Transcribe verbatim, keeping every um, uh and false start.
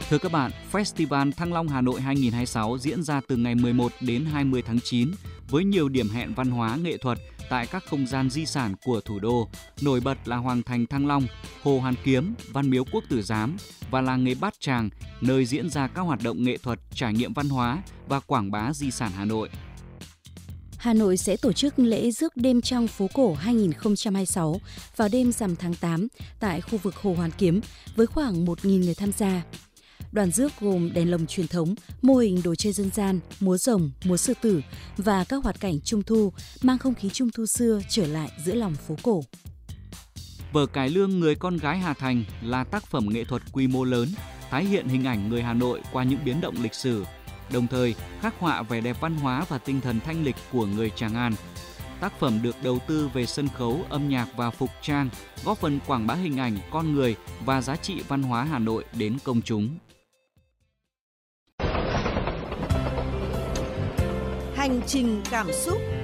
Thưa các bạn, Festival Thăng Long Hà Nội hai nghìn không trăm hai mươi sáu diễn ra từ ngày mười một đến hai mươi tháng chín với nhiều điểm hẹn văn hóa nghệ thuật tại các không gian di sản của thủ đô. Nổi bật là Hoàng thành Thăng Long, Hồ Hoàn Kiếm, Văn miếu Quốc Tử Giám và làng nghề Bát Tràng, nơi diễn ra các hoạt động nghệ thuật, trải nghiệm văn hóa và quảng bá di sản Hà Nội. Hà Nội sẽ tổ chức lễ rước đêm trong phố cổ hai nghìn không trăm hai mươi sáu vào đêm rằm tháng tám tại khu vực Hồ Hoàn Kiếm với khoảng một nghìn người tham gia. Đoàn rước gồm đèn lồng truyền thống, mô hình đồ chơi dân gian, múa rồng, múa sư tử và các hoạt cảnh trung thu mang không khí trung thu xưa trở lại giữa lòng phố cổ. Vở cải lương Người con gái Hà Thành là tác phẩm nghệ thuật quy mô lớn, tái hiện hình ảnh người Hà Nội qua những biến động lịch sử, đồng thời khắc họa vẻ đẹp văn hóa và tinh thần thanh lịch của người Tràng An. Tác phẩm được đầu tư về sân khấu, âm nhạc và phục trang, góp phần quảng bá hình ảnh, con người và giá trị văn hóa Hà Nội đến công chúng. Hành trình cảm xúc.